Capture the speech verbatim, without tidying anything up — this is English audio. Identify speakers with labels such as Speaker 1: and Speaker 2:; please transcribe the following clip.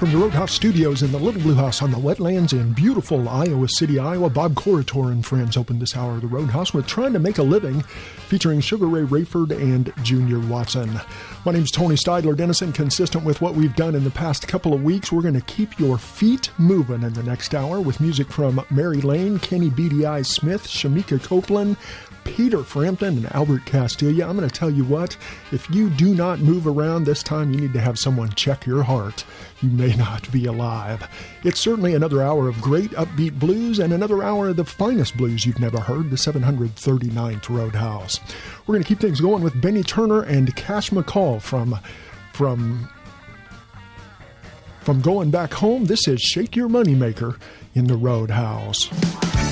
Speaker 1: from the Roadhouse Studios in the Little Blue House on the wetlands in beautiful Iowa City, Iowa, Bob Corritor and friends opened this hour of the Roadhouse with Trying to Make a Living, featuring Sugar Ray Rayford and Junior Watson. My name's Tony Steidler Dennison. Consistent with what we've done in the past couple of weeks, we're going to keep your feet moving in the next hour with music from Mary Lane, Kenny B D I Smith, Shamika Copeland, Peter Frampton, and Albert Castilla. I'm going to tell you what, if you do not move around this time, you need to have someone check your heart. You may not be alive. It's certainly another hour of great upbeat blues and another hour of the finest blues you've never heard, the seven hundred thirty-ninth Roadhouse. We're going to keep things going with Benny Turner and Cash McCall from, from, from Going Back Home. This is Shake Your Moneymaker in the Roadhouse.